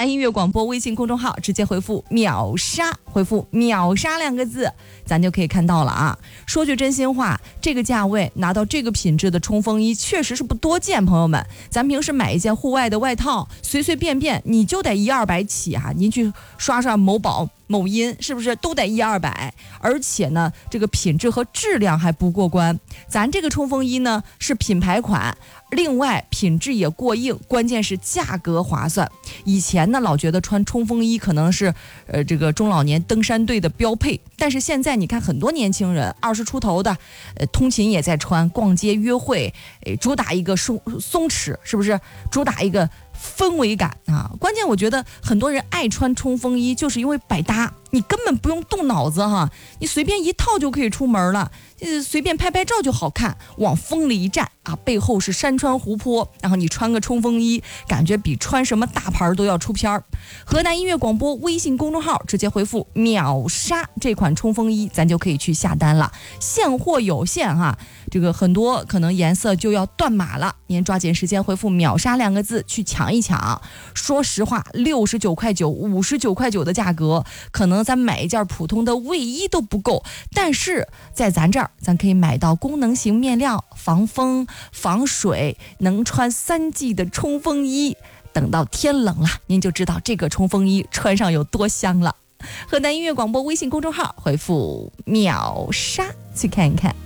南音乐广播微信公众号直接回复秒杀，回复秒杀2个字，咱就可以看到了啊。说句真心话，这个价位拿到这个品质的冲锋衣确实是不多见，朋友们。咱平时买一件户外的外套，随随便便你就得100-200起啊，您去刷刷某宝某音是不是都得100-200？而且呢，这个品质和质量还不过关。咱这个冲锋衣呢是品牌款，另外品质也过硬，关键是价格划算。以前呢老觉得穿冲锋衣可能是这个中老年登山队的标配，但是现在你看很多年轻人20出头的通勤也在穿，逛街约会主打一个松弛，是不是主打一个氛围感啊？关键我觉得很多人爱穿冲锋衣就是因为百搭，你根本不用动脑子哈，你随便一套就可以出门了，随便拍拍照就好看，往风里一站啊，背后是山川湖泊，然后你穿个冲锋衣，感觉比穿什么大牌都要出片儿。河南音乐广播微信公众号直接回复秒杀，这款冲锋衣咱就可以去下单了，现货有限哈，这个很多可能颜色就要断码了，您抓紧时间回复秒杀2个字去抢一抢。说实话，69.9块、59块的价格，可能咱买一件普通的卫衣都不够，但是在咱这儿咱可以买到功能型面料，防风防水，能穿3季的冲锋衣。等到天冷了，您就知道这个冲锋衣穿上有多香了。河南音乐广播微信公众号回复秒杀去看一看。